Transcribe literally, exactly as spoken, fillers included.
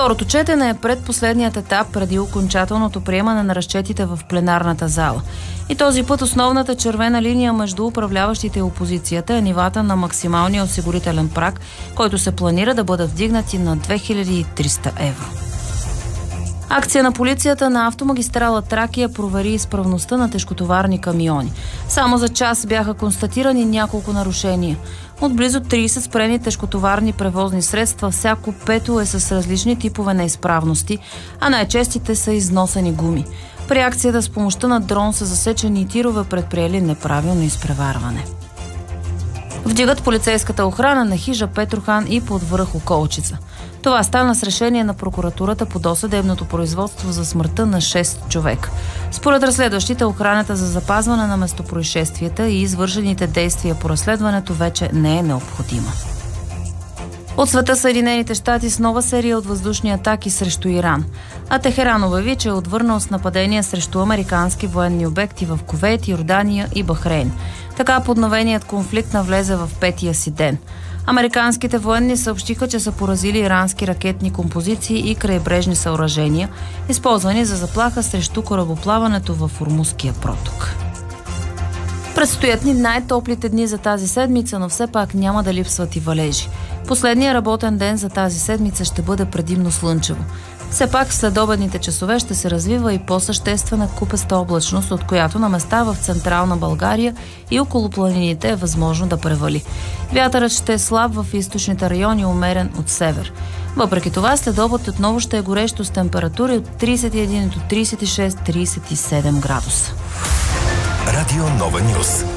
Второто четене е предпоследният етап преди окончателното приемане на разчетите в пленарната зала. И този път основната червена линия между управляващите и опозицията е нивата на максималния осигурителен праг, който се планира да бъдат вдигнати на две хиляди и триста евро. Акция на полицията на автомагистрала Тракия провери изправността на тежкотоварни камиони. Само за час бяха констатирани няколко нарушения. От близо трийсет спрени тежкотоварни превозни средства, всяко пето е с различни типове неизправности, а най-честите са износени гуми. При акцията с помощта на дрон са засечени тирове, предприели неправилно изпреварване. Вдигат полицейската охрана на хижа Петрохан и под връх Околчица. Това стана с решение на прокуратурата по досъдебното производство за смъртта на шест човека. Според разследващите, охраната за запазване на местопроизшествията и извършените действия по разследването вече не е необходима. От света Съединените щати с нова серия от въздушни атаки срещу Иран. А Техеран обяви, че е отвърнал с нападения срещу американски военни обекти в Кувейт, Йордания и Бахрейн. Така подновеният конфликт навлезе в петия си ден. Американските военни съобщиха, че са поразили ирански ракетни композиции и крайбрежни съоръжения, използвани за заплаха срещу корабоплаването в Ормузския проток. Предстоят ни най-топлите дни за тази седмица, но все пак няма да липсват и валежи. Последният работен ден за тази седмица ще бъде предимно слънчево. Все пак в следобедните часове ще се развива и по-съществена купеста облачност, от която на места в централна България и около планините е възможно да превали. Вятърът ще е слаб в източните райони, умерен от север. Въпреки това, следобед отново ще е горещо с температури от трийсет и един до трийсет и шест до трийсет и седем градуса. Радио Нова Нюз.